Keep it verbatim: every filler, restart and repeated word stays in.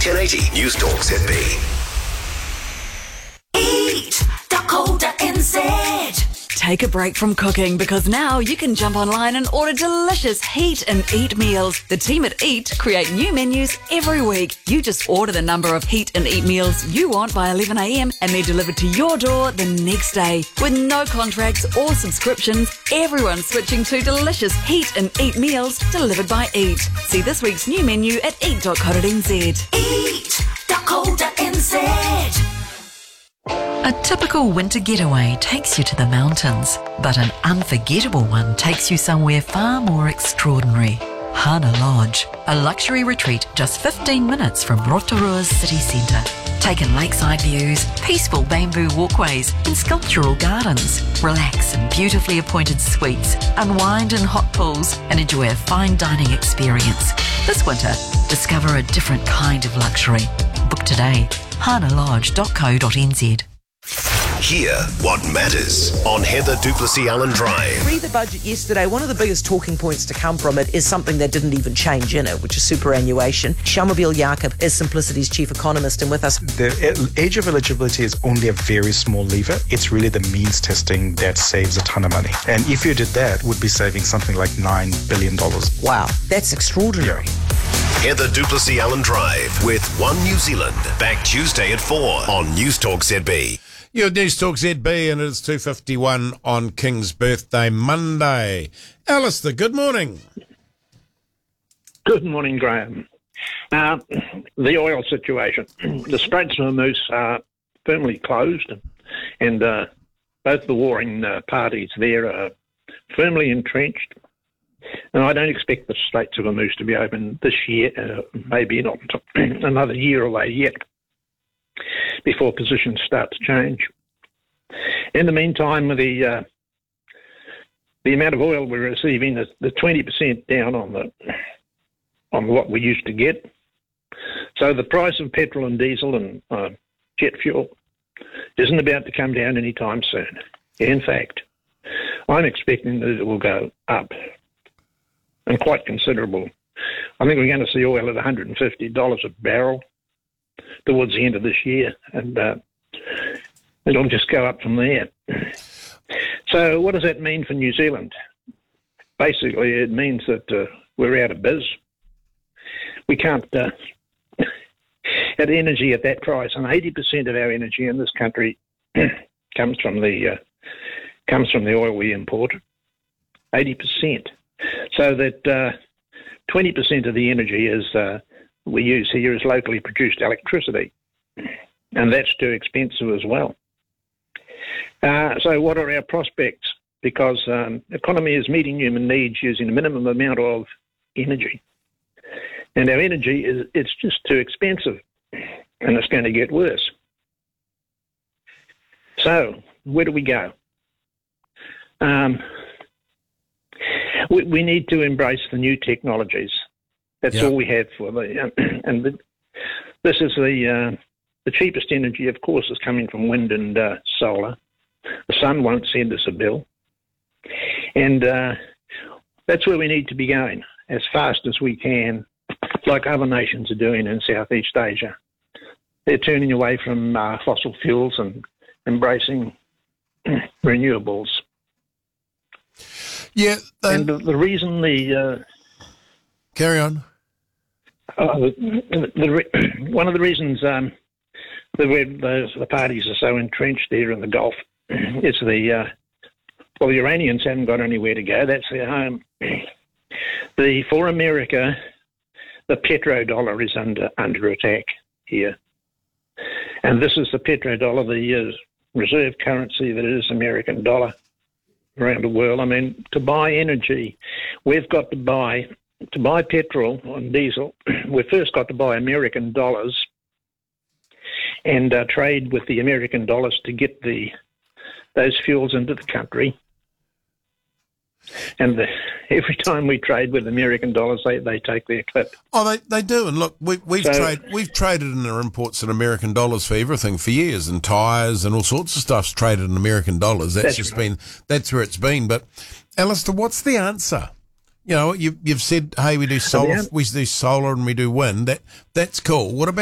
ten eighty News Talk Z B. eat dot co dot n z. Take a break from cooking because now you can jump online and order delicious Heat and Eat meals. The team at Eat create new menus every week. You just order the number of Heat and Eat meals you want by eleven a.m. and they're delivered to your door the next day. With no contracts or subscriptions, everyone's switching to delicious Heat and Eat meals delivered by Eat. See this week's new menu at eat dot co dot n z. eat dot co dot n z. A typical winter getaway takes you to the mountains, but an unforgettable one takes you somewhere far more extraordinary. Hana Lodge, a luxury retreat just fifteen minutes from Rotorua's city centre. Take in lakeside views, peaceful bamboo walkways and sculptural gardens. Relax in beautifully appointed suites, unwind in hot pools and enjoy a fine dining experience. This winter, discover a different kind of luxury. Book today, hana lodge dot co dot n z. Hear what matters on Heather Duplessis Allen Drive. Read the budget yesterday. One of the biggest talking points to come from it is something that didn't even change in it, which is superannuation. Shamobile Jakob is Simplicity's chief economist and with us. The age of eligibility is only a very small lever. It's really the means testing that saves a ton of money. And if you did that, would be saving something like nine billion dollars. Wow, that's extraordinary. Heather Duplessis Allen Drive with One New Zealand. Back Tuesday at four on News Talk Z B. Your News Talk Z B, and it's two fifty-one on King's Birthday Monday. Alistair, good morning. Good morning, Graham. Uh, the oil situation. The Straits of Hormuz are firmly closed, and uh, both the warring uh, parties there are firmly entrenched. And I don't expect the Straits of Hormuz to be open this year, uh, maybe not another year away yet, before positions start to change. In the meantime, the uh, the amount of oil we're receiving is the twenty percent down on the on what we used to get. So the price of petrol and diesel and uh, jet fuel isn't about to come down anytime soon. In fact, I'm expecting that it will go up, and quite considerable. I think we're going to see oil at one hundred fifty dollars a barrel towards the end of this year, and uh, it'll just go up from there. So what does that mean for New Zealand? Basically, it means that uh, we're out of biz. We can't uh, get energy at that price, and eighty percent of our energy in this country comes from the uh, comes from the oil we import. eighty percent. So that uh, twenty percent of the energy is uh, we use here is locally produced electricity, and that's too expensive as well. Uh, so what are our prospects? Because um, economy is meeting human needs using a minimum amount of energy, and our energy is it's just too expensive, and it's going to get worse. So where do we go? Um, we, we need to embrace the new technologies. That's Yep. all we have for the, and the, this is the uh, the cheapest energy, of course, is coming from wind and uh, solar. The sun won't send us a bill, and uh, that's where we need to be going as fast as we can, like other nations are doing in Southeast Asia. They're turning away from uh, fossil fuels and embracing renewables. Yeah, And the, the reason the uh, carry on. Uh, the, the, re- one of the reasons um, the, the the parties are so entrenched there in the Gulf is the uh, well, the Iranians haven't got anywhere to go. That's their home. The for America, the petrodollar is under under attack here, and this is the petrodollar, the uh, reserve currency that is American dollar around the world. I mean, to buy energy, we've got to buy. To buy petrol and diesel, we've first got to buy American dollars and uh, trade with the American dollars to get the those fuels into the country. And the, every time we trade with American dollars, they, they take their clip. Oh, they they do, and look, we, we've So- trade we've traded in our imports in American dollars for everything for years, and tyres and all sorts of stuff's traded in American dollars. That's, That's just right. been that's where it's been. But Alistair, what's the answer? You know, you, you've said, hey, we do solar, an- we do solar and we do wind. That that's cool. What about